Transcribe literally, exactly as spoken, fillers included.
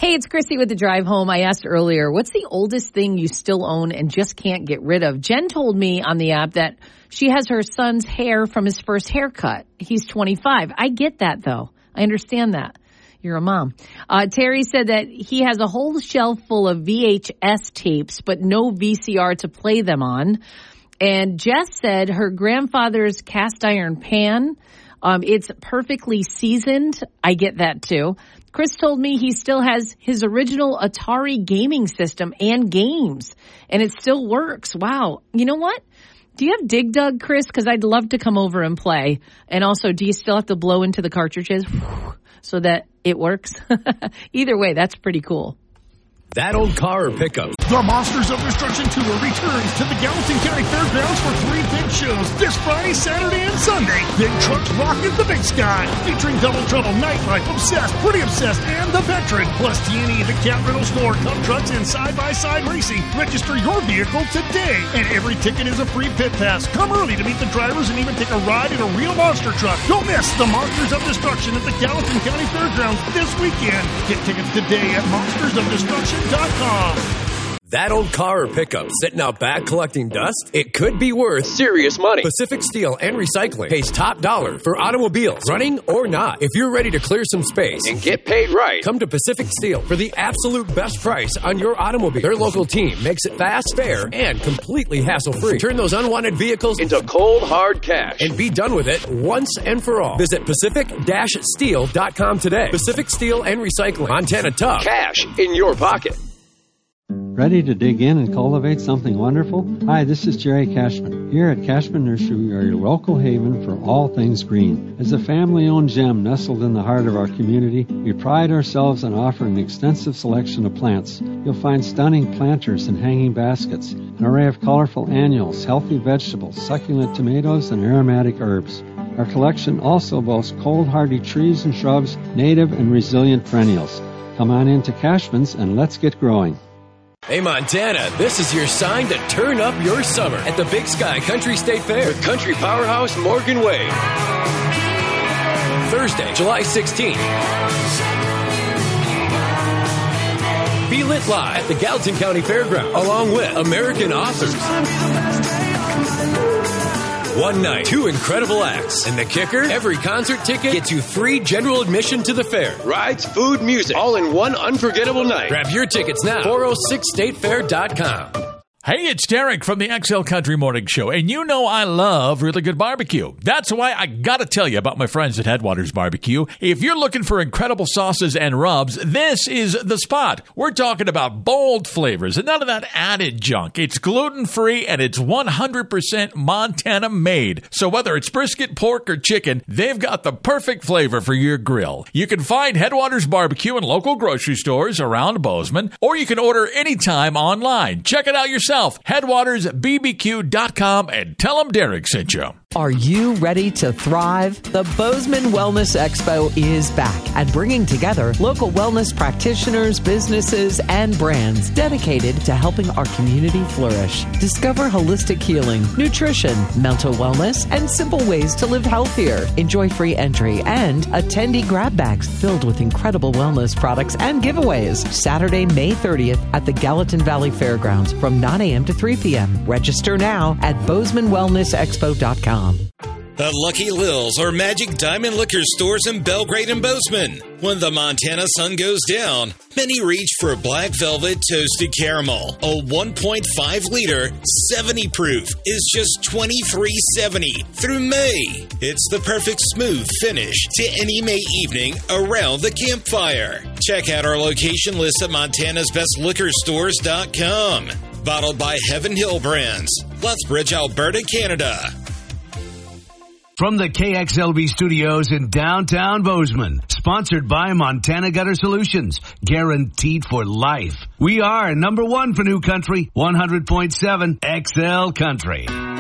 Hey, it's Chrissy with the drive home. I asked earlier, what's the oldest thing you still own and just can't get rid of? Jen told me on the app that she has her son's hair from his first haircut. He's twenty-five. I get that, though. I understand that. You're a mom. Uh, Terry said that he has a whole shelf full of V H S tapes, but no V C R to play them on. And Jess said her grandfather's cast iron pan, um, it's perfectly seasoned. I get that, too. Chris told me he still has his original Atari gaming system and games, and it still works. Wow. You know what? Do you have Dig Dug, Chris? Because I'd love to come over and play. And also, do you still have to blow into the cartridges so that it works? Either way, that's pretty cool. That old car or pickup. The Monsters of Destruction Tour returns to the Gallatin County Fairgrounds for three big shows this Friday, Saturday, and Sunday. Big Trucks Rockin' the Big Sky, featuring Double Trouble, Nightlife, Obsessed, Pretty Obsessed, and The Veteran. Plus T N E, the Cat Rental Store, Cup Trucks, and Side-by-Side Racing. Register your vehicle today, and every ticket is a free pit pass. Come early to meet the drivers and even take a ride in a real monster truck. Don't miss the Monsters of Destruction at the Gallatin County Fairgrounds this weekend. Get tickets today at monsters of destruction dot com. That old car or pickup sitting out back collecting dust? It could be worth serious money. Pacific Steel and Recycling pays top dollar for automobiles, running or not. If you're ready to clear some space and get paid right, come to Pacific Steel for the absolute best price on your automobile. Their local team makes it fast, fair, and completely hassle-free. Turn those unwanted vehicles into cold, hard cash and be done with it once and for all. Visit pacific steel dot com today. Pacific Steel and Recycling. Montana tough. Cash in your pocket. Ready to dig in and cultivate something wonderful? Hi, this is Jerry Cashman. Here at Cashman Nursery, we are your local haven for all things green. As a family-owned gem nestled in the heart of our community, we pride ourselves on offering an extensive selection of plants. You'll find stunning planters and hanging baskets, an array of colorful annuals, healthy vegetables, succulent tomatoes, and aromatic herbs. Our collection also boasts cold, hardy trees and shrubs, native and resilient perennials. Come on in to Cashman's and let's get growing. Hey, Montana, this is your sign to turn up your summer at the Big Sky Country State Fair with country powerhouse Morgan Wade. Thursday, July sixteenth. Feel it live at the Gallatin County Fairgrounds, along with American authors. One night, two incredible acts. And the kicker? Every concert ticket gets you free general admission to the fair. Rides, food, music, all in one unforgettable night. Grab your tickets now. four oh six state fair dot com. Hey, it's Derek from the X L Country Morning Show, and you know I love really good barbecue. That's why I gotta tell you about my friends at Headwaters Barbecue. If you're looking for incredible sauces and rubs, this is the spot. We're talking about bold flavors and none of that added junk. It's gluten-free and it's one hundred percent Montana made. So whether it's brisket, pork, or chicken, they've got the perfect flavor for your grill. You can find Headwaters Barbecue in local grocery stores around Bozeman, or you can order anytime online. Check it out yourself. Headwaters B B Q dot com and tell them Derek sent you. Are you ready to thrive? The Bozeman Wellness Expo is back and bringing together local wellness practitioners, businesses, and brands dedicated to helping our community flourish. Discover holistic healing, nutrition, mental wellness, and simple ways to live healthier. Enjoy free entry and attendee grab bags filled with incredible wellness products and giveaways. Saturday, May thirtieth at the Gallatin Valley Fairgrounds from nine a.m. to three p.m. Register now at bozeman wellness expo dot com. The Lucky Lil's or Magic Diamond Liquor stores in Belgrade and Bozeman. When the Montana sun goes down, many reach for Black Velvet Toasted Caramel. A one point five liter, seventy proof is just twenty-three seventy through May. It's the perfect smooth finish to any May evening around the campfire. Check out our location list at montanas best liquor stores dot com. Bottled by Heaven Hill Brands, Lethbridge, Alberta, Canada. From the K X L V studios in downtown Bozeman, sponsored by Montana Gutter Solutions, guaranteed for life. We are number one for new country, one hundred point seven X L Country.